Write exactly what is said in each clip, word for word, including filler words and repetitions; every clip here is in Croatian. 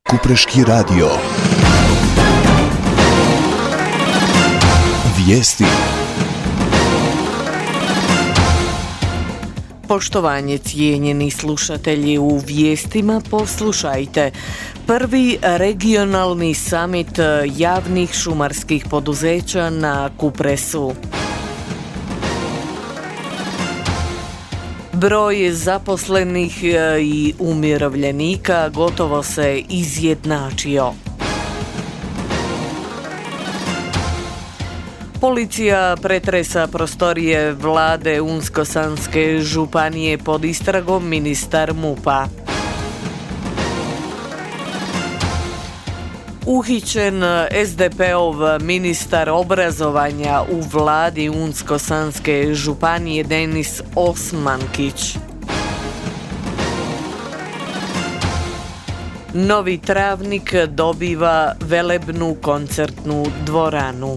Kupreški radio. Vijesti. Poštovanje, cijenjeni slušatelji, u vijestima poslušajte. Prvi regionalni samit javnih šumarskih poduzeća na Kupresu. Broj zaposlenih i umirovljenika gotovo se izjednačio. Policija pretresa prostorije vlade Unsko-sanske županije pod istragom ministar MUP-a. Uhićen es de pe-ov ministar obrazovanja u vladi Unsko-sanske županije Denis Osmankić. Novi Travnik dobiva velebnu koncertnu dvoranu.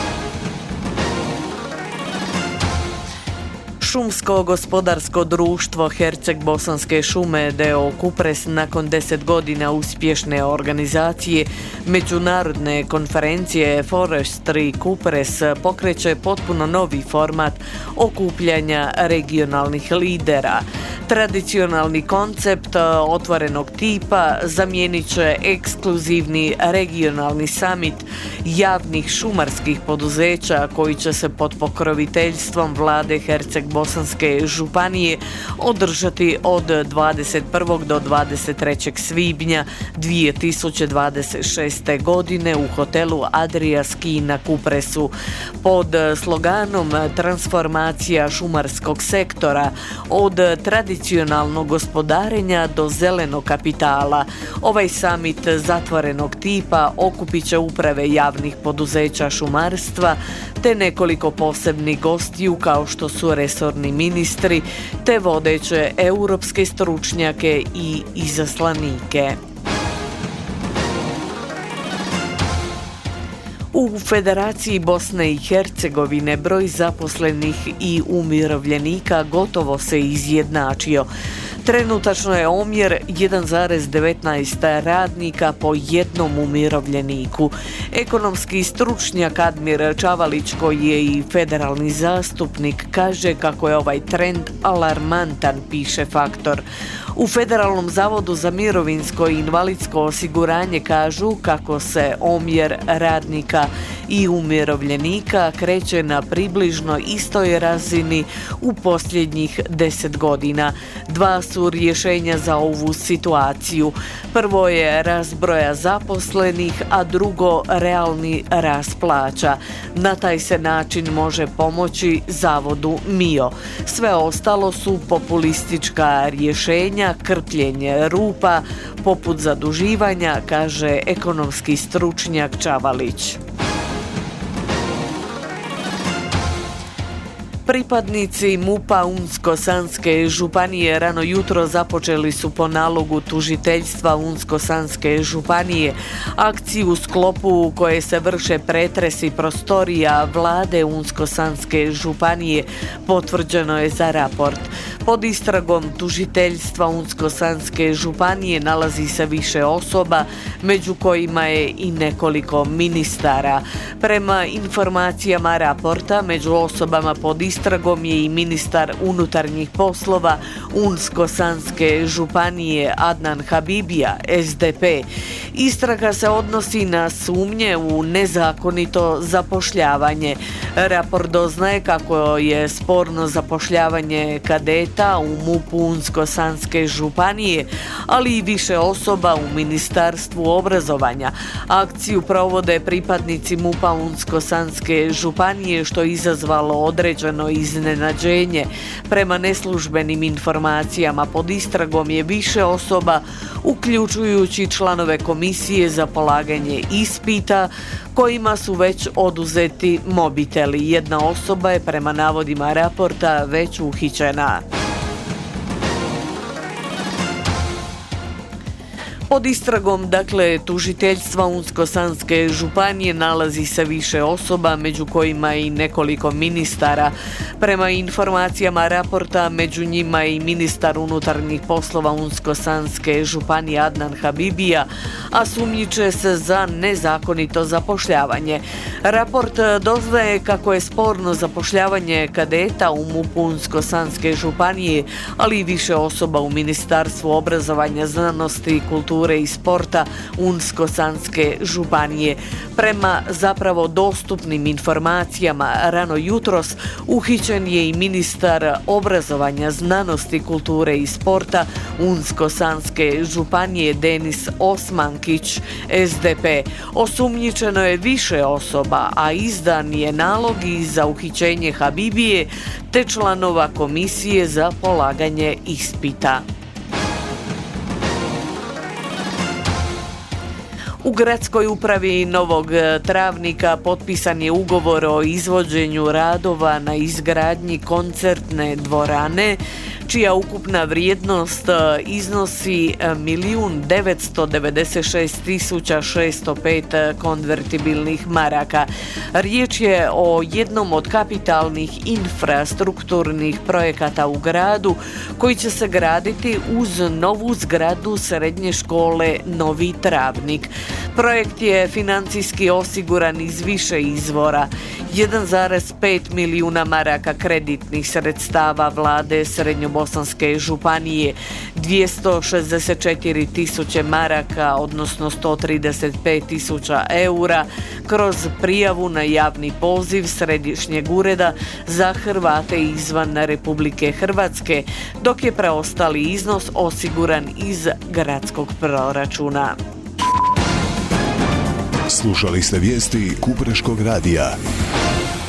Šumsko gospodarsko društvo Herceg-Bosanske šume d o o Kupres nakon deset godina uspješne organizacije međunarodne konferencije Forestry Kupres pokreće potpuno novi format okupljanja regionalnih lidera. Tradicionalni koncept otvorenog tipa zamijenit će ekskluzivni regionalni summit javnih šumarskih poduzeća koji će se pod pokroviteljstvom vlade Herceg-Bosanske županije održati od dvadeset prvog do dvadeset trećeg svibnja dvije tisuće dvadeset šeste. godine u hotelu Adria Ski na Kupresu pod sloganom transformacija šumarskog sektora od tradicionalnog gospodarenja do zelenog kapitala. Ovaj summit zatvorenog tipa okupit će uprave javnih poduzeća šumarstva te nekoliko posebnih gostiju kao što su resorni ministri te vodeće europske stručnjake i izaslanike. U Federaciji Bosne i Hercegovine broj zaposlenih i umirovljenika gotovo se izjednačio. Trenutačno je omjer jedan zarez devetnaest radnika po jednom umirovljeniku. Ekonomski stručnjak Admir Čavalić, koji je i federalni zastupnik, kaže kako je ovaj trend alarmantan, piše Faktor. U Federalnom zavodu za mirovinsko i invalidsko osiguranje kažu kako se omjer radnika i umirovljenika kreće na približno istoj razini u posljednjih deset godina. Dva su rješenja za ovu situaciju. Prvo je rast broja zaposlenih, a drugo realni rast plaća. Na taj se način može pomoći zavodu M I O. Sve ostalo su populistička rješenja, krpljenje rupa, poput zaduživanja, kaže ekonomski stručnjak Čavalić. Pripadnici MUP-a Unsko-sanske županije rano jutro započeli su po nalogu tužiteljstva Unsko-sanske županije akciju u sklopu koje se vrše pretresi prostorija vlade Unsko-sanske županije, potvrđeno je za Raport. Pod istragom tužiteljstva Unsko-sanske županije nalazi se više osoba, među kojima je i nekoliko ministara. Prema informacijama Raporta, među osobama pod istragom je i ministar unutarnjih poslova Unsko-sanske županije Adnan Habibija, es de pe. Istraga se odnosi na sumnje u nezakonito zapošljavanje. Raport doznaje kako je sporno zapošljavanje kadeta u MUP-u Unsko-sanske županije, ali i više osoba u Ministarstvu obrazovanja. Akciju provode pripadnici MUP-a Unsko-sanske županije, što je izazvalo određeno iznenađenje. Prema neslužbenim informacijama pod istragom je više osoba, uključujući članove komisije za polaganje ispita, kojima su već oduzeti mobiteli. Jedna osoba je prema navodima Raporta već uhićena. Pod istragom, dakle, tužiteljstva Unsko-sanske županije nalazi se više osoba, među kojima i nekoliko ministara. Prema informacijama raporta, među njima i ministar unutarnjih poslova Unsko-sanske županije Adnan Habibija, a sumnjiče se za nezakonito zapošljavanje. Raport doznaje kako je sporno zapošljavanje kadeta u MUP-u Unsko-sanske županije, ali i više osoba u Ministarstvu obrazovanja, znanosti, kulture i sporta Unsko-sanske županije. Prema zapravo dostupnim informacijama, rano jutros uhićen je i ministar obrazovanja, znanosti, kulture i sporta Unsko-sanske županije Denis Osmankić, S D P. Osumnjičeno je više osoba, a izdan je nalog i za uhićenje Habibije te članova komisije za polaganje ispita. U gradskoj upravi Novog Travnika potpisan je ugovor o izvođenju radova na izgradnji koncertne dvorane, čija ukupna vrijednost iznosi milijun devetsto devedeset šest tisuća šesto pet konvertibilnih maraka. Riječ je o jednom od kapitalnih infrastrukturnih projekata u gradu koji će se graditi uz novu zgradu srednje škole Novi Travnik. Projekt je financijski osiguran iz više izvora. jedan zarez pet milijuna maraka kreditnih sredstava vlade Srednjobosanske županije, dvjesto šezdeset četiri tisuće maraka, odnosno sto trideset pet tisuća eura, kroz prijavu na javni poziv Središnjeg ureda za Hrvate izvan Republike Hrvatske, dok je preostali iznos osiguran iz gradskog proračuna. Slušali ste vijesti Kupreškog radija.